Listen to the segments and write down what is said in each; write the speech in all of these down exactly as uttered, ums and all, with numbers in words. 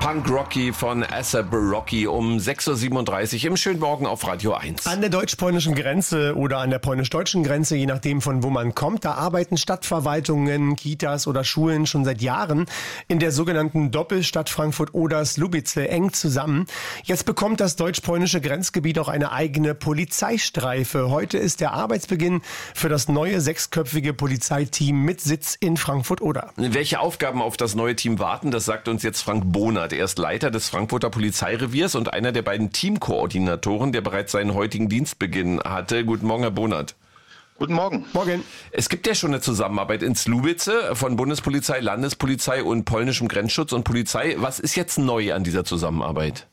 Punk Rocky von A$ap Rocky um sechs Uhr siebenunddreißig im schönen Morgen auf Radio eins. An der deutsch-polnischen Grenze oder an der polnisch-deutschen Grenze, je nachdem von wo man kommt, da arbeiten Stadtverwaltungen, Kitas oder Schulen schon seit Jahren in der sogenannten Doppelstadt Frankfurt-Oder-Słubice eng zusammen. Jetzt bekommt das deutsch-polnische Grenzgebiet auch eine eigene Polizeistreife. Heute ist der Arbeitsbeginn für das neue sechsköpfige Polizeiteam mit Sitz in Frankfurt-Oder. Welche Aufgaben auf das neue Team warten, das sagt uns jetzt Frank Bonert. Er ist Leiter des Frankfurter Polizeireviers und einer der beiden Teamkoordinatoren, der bereits seinen heutigen Dienstbeginn hatte. Guten Morgen, Herr Bonert. Guten Morgen. Morgen. Es gibt ja schon eine Zusammenarbeit in Słubice von Bundespolizei, Landespolizei und polnischem Grenzschutz und Polizei. Was ist jetzt neu an dieser Zusammenarbeit?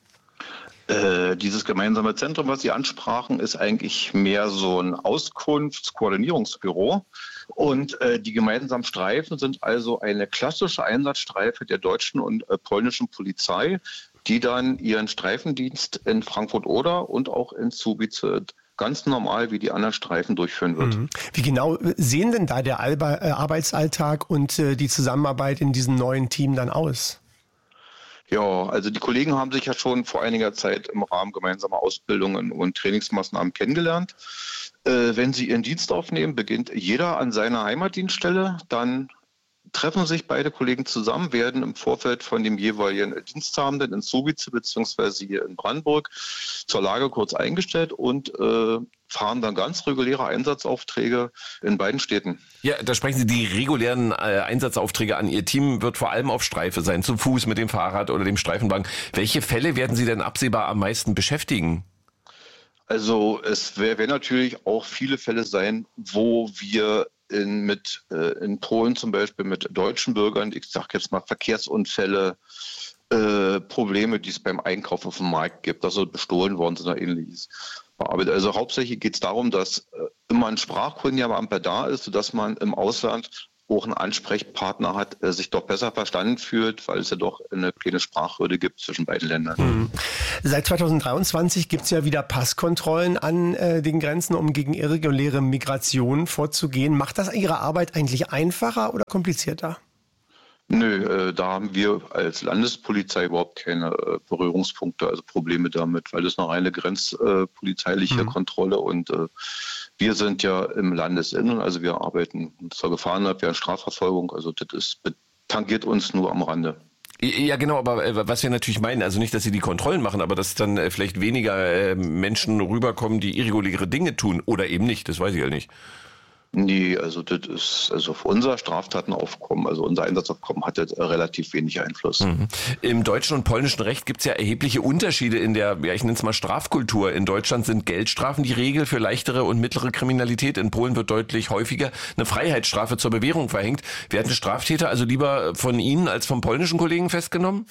Äh, dieses gemeinsame Zentrum, was Sie ansprachen, ist eigentlich mehr so ein Auskunftskoordinierungsbüro. Und äh, die gemeinsamen Streifen sind also eine klassische Einsatzstreife der deutschen und äh, polnischen Polizei, die dann ihren Streifendienst in Frankfurt-Oder und auch in Słubice ganz normal wie die anderen Streifen durchführen wird. Mhm. Wie genau sehen denn da der Alba- äh, Arbeitsalltag und äh, die Zusammenarbeit in diesem neuen Team dann aus? Ja, also die Kollegen haben sich ja schon vor einiger Zeit im Rahmen gemeinsamer Ausbildungen und Trainingsmaßnahmen kennengelernt. Äh, wenn sie ihren Dienst aufnehmen, beginnt jeder an seiner Heimatdienststelle. Dann treffen sich beide Kollegen zusammen, werden im Vorfeld von dem jeweiligen Diensthabenden in Słubice bzw. hier in Brandenburg zur Lage kurz eingestellt und äh, fahren dann ganz reguläre Einsatzaufträge in beiden Städten. Ja, da sprechen Sie die regulären äh, Einsatzaufträge an. Ihr Team wird vor allem auf Streife sein, zu Fuß, mit dem Fahrrad oder dem Streifenwagen. Welche Fälle werden Sie denn absehbar am meisten beschäftigen? Also es werden natürlich auch viele Fälle sein, wo wir in, mit, äh, in Polen zum Beispiel mit deutschen Bürgern, ich sage jetzt mal Verkehrsunfälle, äh, Probleme, die es beim Einkauf auf dem Markt gibt, dass sie bestohlen worden sind oder ähnliches. Aber also hauptsächlich geht es darum, dass äh, immer ein Sprachkundiger da ist, sodass man im Ausland auch einen Ansprechpartner hat, der sich doch besser verstanden fühlt, weil es ja doch eine kleine Sprachhürde gibt zwischen beiden Ländern. Mhm. Seit zweitausenddreiundzwanzig gibt es ja wieder Passkontrollen an äh, den Grenzen, um gegen irreguläre Migration vorzugehen. Macht das Ihre Arbeit eigentlich einfacher oder komplizierter? Nö, äh, da haben wir als Landespolizei überhaupt keine äh, Berührungspunkte, also Probleme damit, weil das eine reine grenzpolizeiliche äh, mhm. Kontrolle und äh, wir sind ja im Landesinnen, also wir arbeiten zur Gefahrenabwehr, Strafverfolgung, also das ist, tangiert uns nur am Rande. Ja, genau, aber äh, was wir natürlich meinen, also nicht, dass sie die Kontrollen machen, aber dass dann äh, vielleicht weniger äh, Menschen rüberkommen, die irreguläre Dinge tun oder eben nicht, das weiß ich ja nicht. Nee, also das ist, also auf unser Straftatenaufkommen, also unser Einsatzaufkommen hat jetzt relativ wenig Einfluss. Mhm. Im deutschen und polnischen Recht gibt es ja erhebliche Unterschiede in der, ja ich nenne es mal Strafkultur. In Deutschland sind Geldstrafen die Regel für leichtere und mittlere Kriminalität. In Polen wird deutlich häufiger eine Freiheitsstrafe zur Bewährung verhängt. Werden Straftäter also lieber von Ihnen als vom polnischen Kollegen festgenommen?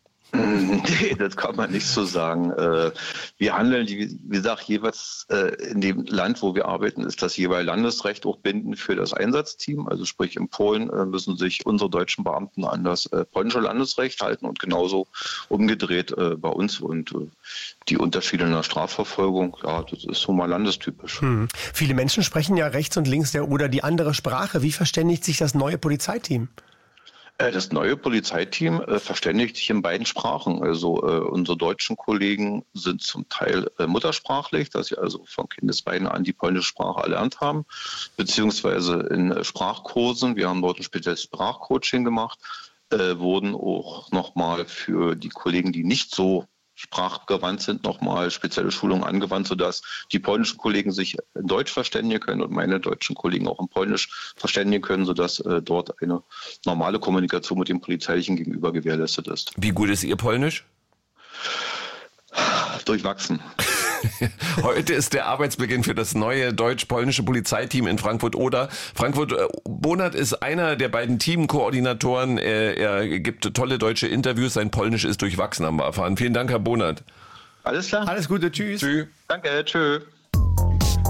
Nee, das kann man nicht so sagen. Wir handeln, wie gesagt, jeweils in dem Land, wo wir arbeiten, ist das jeweilige Landesrecht auch bindend für das Einsatzteam. Also sprich in Polen müssen sich unsere deutschen Beamten an das polnische Landesrecht halten und genauso umgedreht bei uns. Und die Unterschiede in der Strafverfolgung, ja, das ist so mal landestypisch. Hm. Viele Menschen sprechen ja rechts und links der Oder die andere Sprache. Wie verständigt sich das neue Polizeiteam? Das neue Polizeiteam äh, verständigt sich in beiden Sprachen. Also äh, unsere deutschen Kollegen sind zum Teil äh, muttersprachlich, dass sie also von Kindesbeinen an die polnische Sprache erlernt haben, beziehungsweise in äh, Sprachkursen. Wir haben dort ein spezielles Sprachcoaching gemacht, äh, wurden auch nochmal für die Kollegen, die nicht so sprachgewandt sind, nochmal spezielle Schulungen angewandt, sodass die polnischen Kollegen sich in Deutsch verständigen können und meine deutschen Kollegen auch in Polnisch verständigen können, sodass äh, dort eine normale Kommunikation mit dem polizeilichen Gegenüber gewährleistet ist. Wie gut ist Ihr Polnisch? Durchwachsen. Heute ist der Arbeitsbeginn für das neue deutsch-polnische Polizeiteam in Frankfurt-Oder. Frankfurt Bonert ist einer der beiden Teamkoordinatoren. Er, er gibt tolle deutsche Interviews. Sein Polnisch ist durchwachsen, haben wir erfahren. Vielen Dank, Herr Bonert. Alles klar. Alles Gute, tschüss. Tschüss. Danke, tschüss.